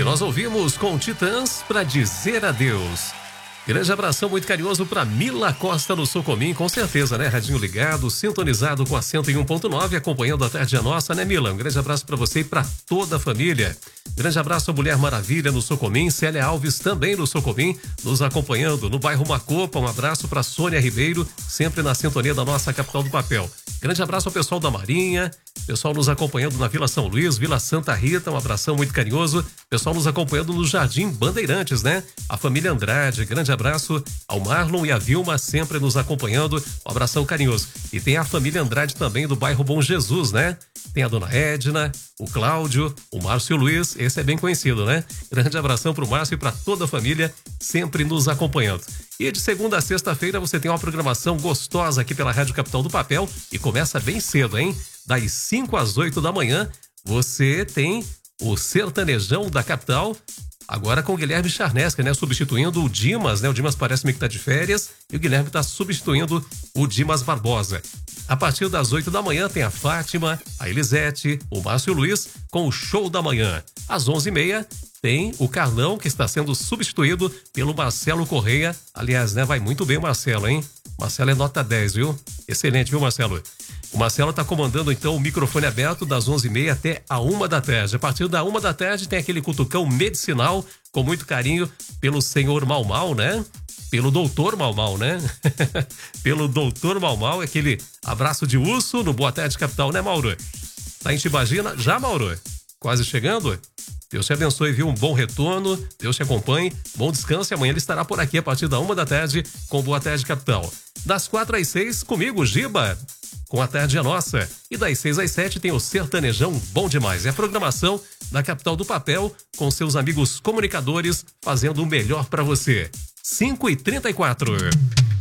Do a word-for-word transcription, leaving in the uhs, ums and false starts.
nós ouvimos com Titãs Pra Dizer Adeus. Grande abração muito carinhoso para Mila Costa no Socomim, com certeza, né? Radinho ligado, sintonizado com a cento e um ponto nove, acompanhando a tarde a nossa, né, Mila? Um grande abraço para você e para toda a família. Grande abraço à Mulher Maravilha no Socomim, Célia Alves também no Socomim, nos acompanhando no bairro Macopa. Um abraço para Sônia Ribeiro, sempre na sintonia da nossa capital do papel. Grande abraço ao pessoal da Marinha, pessoal nos acompanhando na Vila São Luís, Vila Santa Rita, um abração muito carinhoso. Pessoal nos acompanhando no Jardim Bandeirantes, né? A família Andrade, grande abraço ao Marlon e a Vilma, sempre nos acompanhando. Um abração carinhoso. E tem a família Andrade também do bairro Bom Jesus, né? Tem a dona Edna, o Cláudio, o Márcio Luiz, esse é bem conhecido, né? Grande abração pro Márcio e para toda a família, sempre nos acompanhando. E de segunda a sexta-feira você tem uma programação gostosa aqui pela Rádio Capital do Papel e começa bem cedo, hein? Das cinco às oito da manhã, você tem o Sertanejão da Capital, agora com o Guilherme Charnesca, né? Substituindo o Dimas, né? O Dimas parece-me que tá de férias e o Guilherme tá substituindo o Dimas Barbosa. A partir das oito da manhã tem a Fátima, a Elisete, o Márcio Luiz com o Show da Manhã. Às onze e meia tem o Carlão, que está sendo substituído pelo Marcelo Correia. Aliás, né? Vai muito bem o Marcelo, hein? Marcelo é nota dez, viu? Excelente, viu, Marcelo? O Marcelo está comandando, então, o microfone aberto das onze e meia até a uma da tarde. A partir da uma da tarde tem aquele cutucão medicinal, com muito carinho, pelo senhor Mal Mal, né? Pelo doutor Mal Mal, né? Pelo doutor Mal Mal, aquele abraço de urso no Boa Tarde Capital, né, Mauro? Tá em Tibagina? Já, Mauro? Quase chegando? Deus te abençoe, viu? Um bom retorno, Deus te acompanhe, bom descanso e amanhã ele estará por aqui a partir da uma da tarde com Boa Tarde Capital. Das quatro às seis, comigo, Giba, com a Tarde é Nossa. E das seis às sete tem o Sertanejão Bom Demais. É a programação da Capital do Papel com seus amigos comunicadores fazendo o melhor para você. cinco e trinta e quatro.